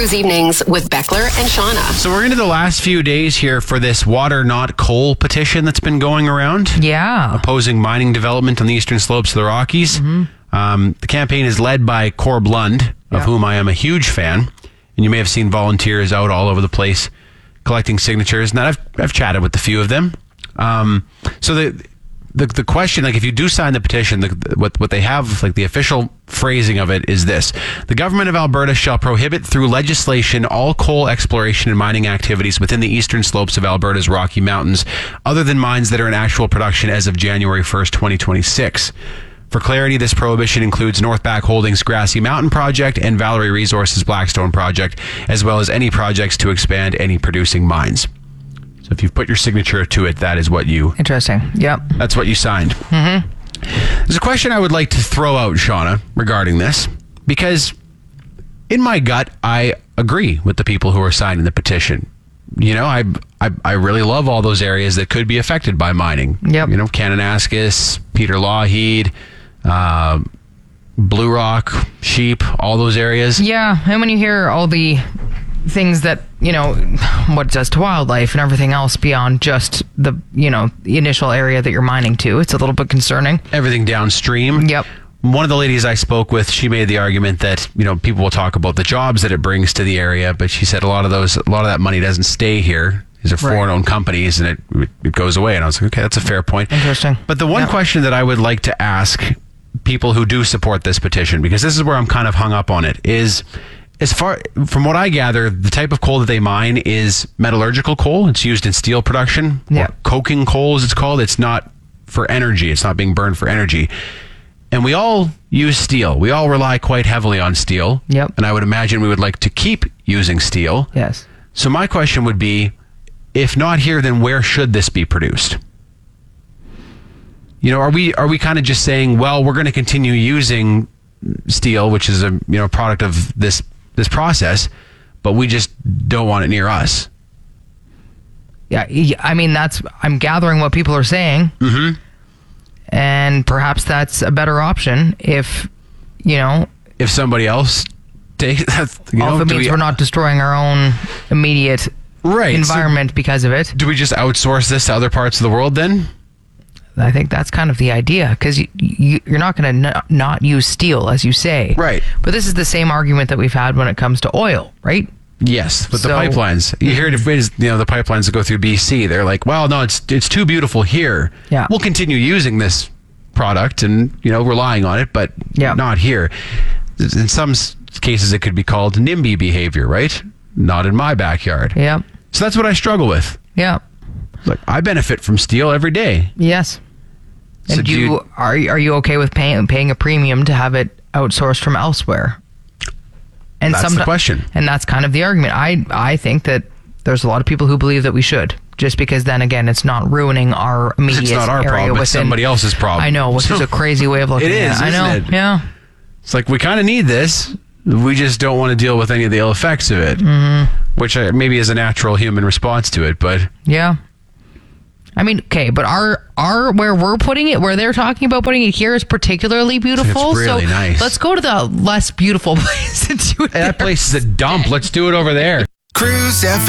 Cruise Evenings with Beckler and Shauna. So we're into the last few days here for this water not coal petition that's been going around. Yeah. Opposing mining development on the eastern slopes of the Rockies. The campaign is led by Corb Lund, of whom I am a huge fan. And you may have seen volunteers out all over the place collecting signatures. And I've chatted with a few of them. So the question, like if you do sign the petition, what they have, like the official phrasing of it is this: the government of Alberta shall prohibit through legislation all coal exploration and mining activities within the eastern slopes of Alberta's Rocky Mountains, other than mines that are in actual production as of January 1st, 2026. For clarity, this prohibition includes Northback Holdings' Grassy Mountain project and Valerie Resources' Blackstone project, as well as any projects to expand any producing mines. So if you've put your signature to it, that is what you... Interesting. Yep. That's what you signed. There's a question I would like to throw out, Shauna, regarding this, because in my gut, I agree with the people who are signing the petition. You know, I really love all those areas that could be affected by mining. Yep. You know, Kananaskis, Peter Lougheed, Blue Rock, Sheep, all those areas. Yeah, and when you hear all the things that, you know, what it does to wildlife and everything else beyond just the, you know, the initial area that you're mining to, it's a little bit concerning. Everything downstream. Yep. One of the ladies I spoke with, she made the argument that, you know, people will talk about the jobs that it brings to the area, but she said a lot of that money doesn't stay here. These are foreign-owned companies, and it goes away. And I was like, okay, that's a fair point. Interesting. But the one question that I would like to ask people who do support this petition, because this is where I'm kind of hung up on it, is from what I gather, the type of coal that they mine is metallurgical coal. It's used in steel production. Yeah. Or coking coal, as it's called. It's not for energy. It's not being burned for energy. And we all use steel. We all rely quite heavily on steel. Yep. And I would imagine we would like to keep using steel. Yes. So my question would be, if not here, then where should this be produced? You know, are we kind of just saying, well, we're going to continue using steel, which is a product of this process, but we just don't want it near us? Yeah, I mean, I'm gathering what people are saying. Mm-hmm. And perhaps that's a better option if somebody else takes that. If it means we're not destroying our own immediate environment because of it. Do we just outsource this to other parts of the world then? I think that's kind of the idea, because you're not going to not use steel, as you say. Right. But this is the same argument that we've had when it comes to oil, right? Yes, but the pipelines. You hear it, the pipelines that go through BC. They're like, well, no, it's too beautiful here. Yeah. We'll continue using this product and, relying on it, but not here. In some cases, it could be called NIMBY behavior, right? Not in my backyard. Yeah. So that's what I struggle with. Yeah. Look, I benefit from steel every day. Yes. So And are you okay with paying a premium to have it outsourced from elsewhere? And that's the question. And that's kind of the argument. I think that there's a lot of people who believe that we should, just because then again, it's not ruining our immediate area. It's not our problem. It's somebody else's problem. I know, which is a crazy way of looking at it. It is, I know. isn't it? Yeah. It's like, we kind of need this. We just don't want to deal with any of the ill effects of it, which maybe is a natural human response to it. But yeah. I mean, okay, but our where we're putting it, where they're talking about putting it here, is particularly beautiful. It's really nice. Let's go to the less beautiful place and do it. That place is a dump. Let's do it over there. Cruise FM.